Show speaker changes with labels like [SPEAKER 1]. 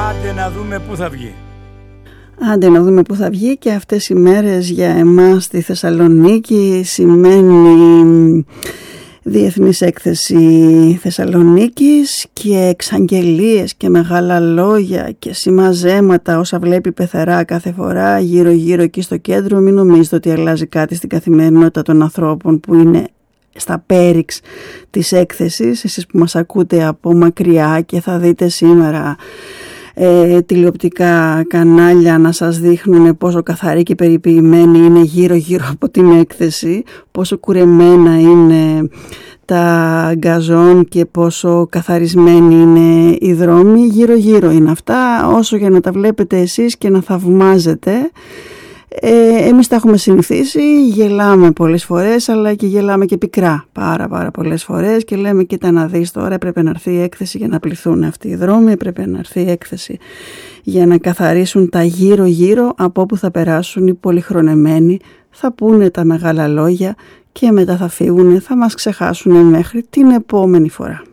[SPEAKER 1] Άντε να δούμε πού θα βγει.
[SPEAKER 2] Άντε να δούμε πού θα βγει. Και αυτές οι μέρες για εμάς στη Θεσσαλονίκη σημαίνει Διεθνής Έκθεση Θεσσαλονίκης και εξαγγελίες και μεγάλα λόγια και συμμαζέματα όσα βλέπει πεθερά κάθε φορά γύρω γύρω εκεί στο κέντρο. Μην νομίζετε ότι αλλάζει κάτι στην καθημερινότητα των ανθρώπων που είναι στα πέριξ της έκθεσης. Εσείς που μας ακούτε από μακριά και θα δείτε σήμερα τηλεοπτικά κανάλια να σας δείχνουν πόσο καθαρή και περιποιημένη είναι γύρω γύρω από την έκθεση, πόσο κουρεμένα είναι τα γκαζόν και πόσο καθαρισμένοι είναι οι δρόμοι. Γύρω γύρω είναι αυτά, όσο για να τα βλέπετε εσείς και να θαυμάζετε. Εμείς τα έχουμε συνηθίσει, γελάμε πολλές φορές, αλλά και γελάμε και πικρά πάρα πολλές φορές και λέμε κοίτα να δεις τώρα, έπρεπε να έρθει η έκθεση για να πληθούν αυτοί οι δρόμοι, έπρεπε να έρθει η έκθεση για να καθαρίσουν τα γύρω γύρω από όπου θα περάσουν οι πολυχρονεμένοι, θα πούνε τα μεγάλα λόγια και μετά θα φύγουν, θα μας ξεχάσουν μέχρι την επόμενη φορά.